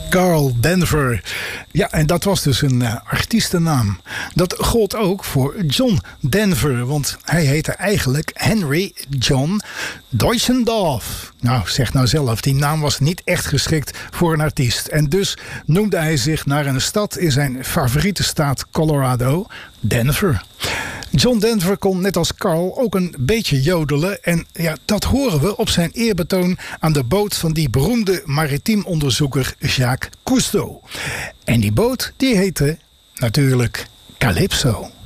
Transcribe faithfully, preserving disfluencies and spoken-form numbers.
Carl Denver. Ja, en dat was dus een uh, artiestennaam. Dat gold ook voor John Denver, want hij heette eigenlijk Henry John Deutschendorf. Nou, zeg nou zelf, die naam was niet echt geschikt voor een artiest. En dus noemde hij zich naar een stad in zijn favoriete staat Colorado, Denver. John Denver kon net als Carl ook een beetje jodelen. En ja, dat horen we op zijn eerbetoon aan de boot van die beroemde maritiem onderzoeker Jacques Cousteau. En die boot die heette natuurlijk Calypso.